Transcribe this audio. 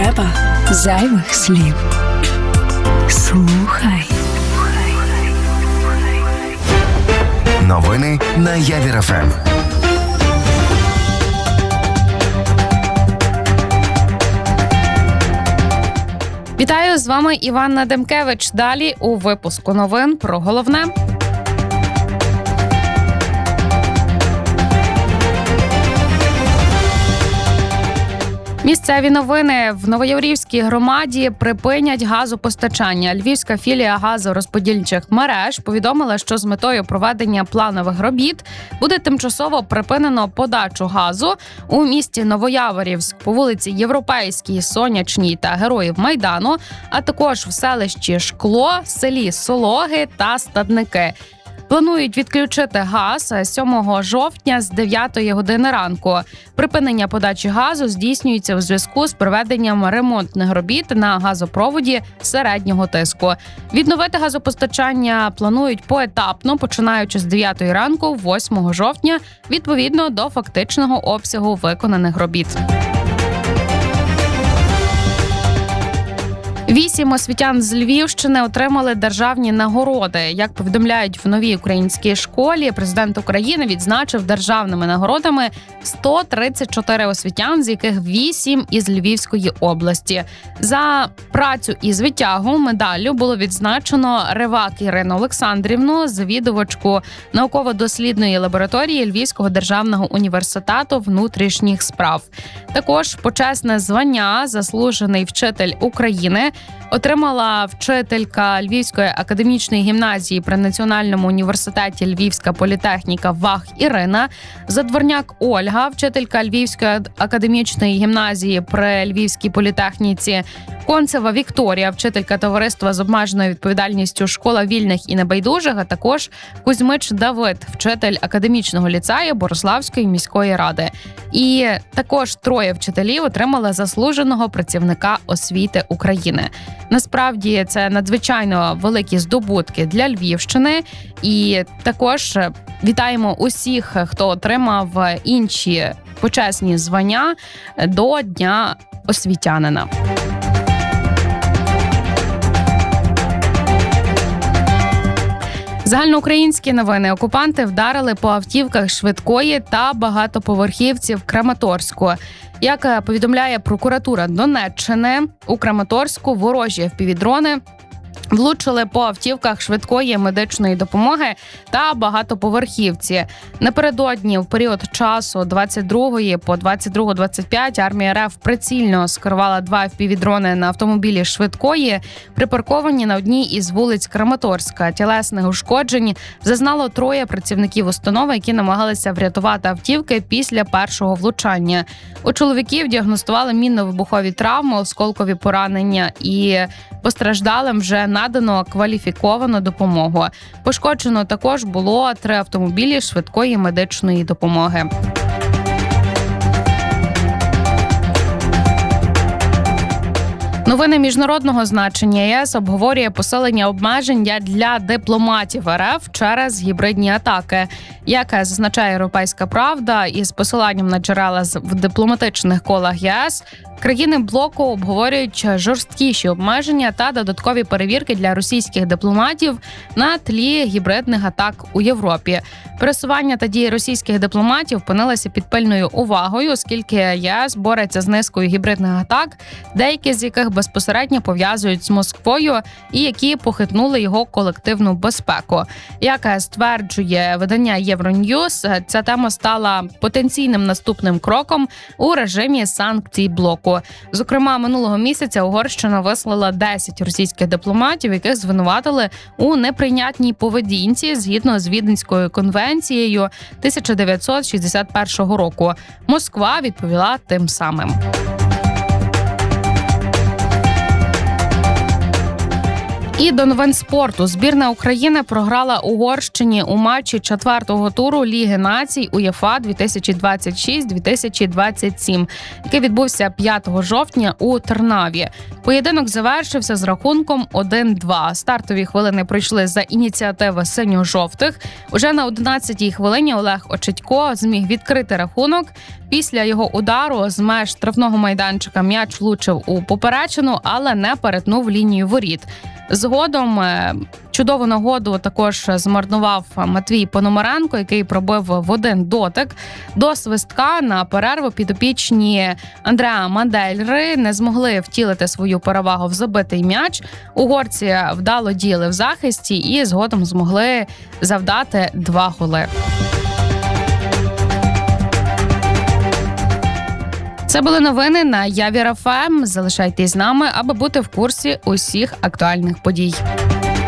треба зайвих слів. Слухай. Новини на Явір ФМ. Вітаю, з вами Іванна Демкевич. Далі у випуску новин про головне. Місцеві новини. В Новояворівській громаді припинять газопостачання. Львівська філія газорозподільчих мереж повідомила, що з метою проведення планових робіт буде тимчасово припинено подачу газу у місті Новояворівськ по вулиці Європейській, Сонячній та Героїв Майдану, а також в селищі Шкло, селі Сологи та Стадники. Планують відключити газ 7 жовтня з 9 години ранку. Припинення подачі газу здійснюється у зв'язку з проведенням ремонтних робіт на газопроводі середнього тиску. Відновити газопостачання планують поетапно, починаючи з 9 ранку 8 жовтня, відповідно до фактичного обсягу виконаних робіт. 8 освітян з Львівщини отримали державні нагороди. Як повідомляють в Новій українській школі, президент України відзначив державними нагородами 134 освітян, з яких 8 із Львівської області. За працю із витягу медаллю було відзначено Ривак Ірину Олександрівну, завідувачку науково-дослідної лабораторії Львівського державного університету внутрішніх справ. Також почесне звання «Заслужений вчитель України» отримала вчителька Львівської академічної гімназії при Національному університеті Львівська політехніка Вах Ірина, Задворняк Ольга, вчителька Львівської академічної гімназії при Львівській політехніці, Концева Вікторія, вчителька товариства з обмеженою відповідальністю «Школа вільних і небайдужих», а також Кузьмич Давид, вчитель академічного ліцею Бориславської міської ради. І також 3 вчителів отримали заслуженого працівника освіти України. Насправді це надзвичайно великі здобутки для Львівщини. І також вітаємо усіх, хто отримав інші почесні звання до Дня освітянина. Загальноукраїнські новини. Окупанти вдарили по автівках швидкої та багатоповерхівці в Краматорську. Як повідомляє прокуратура Донеччини, у Краматорську ворожі FPV-дрони влучили по автівках швидкої медичної допомоги та багатоповерхівці. Напередодні, в період часу 22 по 22:25 армія РФ прицільно скерувала 2 FPV-дрони на автомобілі швидкої, припарковані на одній із вулиць Краматорська. Тілесних ушкоджень зазнало 3 працівників установи, які намагалися врятувати автівки після першого влучання. У чоловіків діагностували мінно-вибухові травми, осколкові поранення, і постраждалим вже надано кваліфіковану допомогу. Пошкоджено також було 3 автомобілі швидкої медичної допомоги. Новини міжнародного значення. ЄС обговорює посилення обмежень для дипломатів РФ через гібридні атаки. Як зазначає «Європейська правда», із посиланням на джерела в дипломатичних колах ЄС, країни блоку обговорюють жорсткіші обмеження та додаткові перевірки для російських дипломатів на тлі гібридних атак у Європі. Пересування та дії російських дипломатів опинилися під пильною увагою, оскільки єС бореться з низкою гібридних атак, деякі з яких безпосередньо пов'язують з Москвою і які похитнули його колективну безпеку. Як стверджує видання Євроньюз, ця тема стала потенційним наступним кроком у режимі санкцій блоку. Зокрема, минулого місяця Угорщина вислала 10 російських дипломатів, яких звинуватили у неприйнятній поведінці згідно з Віденською конвенцією 1961 року. Москва відповіла тим самим. І до новин спорту. Збірна України програла Угорщині у матчі 4-го туру Ліги націй УЄФА 2026-2027, який відбувся 5 жовтня у Тернаві. Поєдинок завершився з рахунком 1-2. Стартові хвилини пройшли за ініціативи синьо-жовтих. Уже на 11-й хвилині Олег Очетько зміг відкрити рахунок. Після його удару з меж штрафного майданчика м'яч влучив у поперечину, але не перетнув лінію воріт. Згодом чудову нагоду також змарнував Матвій Пономаренко, який пробив в один дотик. До свистка на перерву підопічні Андреа Мандельри не змогли втілити свою перевагу в забитий м'яч. Угорці вдало діяли в захисті і згодом змогли завдати 2 голи. Це були новини на Явір ФМ. Залишайтесь з нами, аби бути в курсі усіх актуальних подій.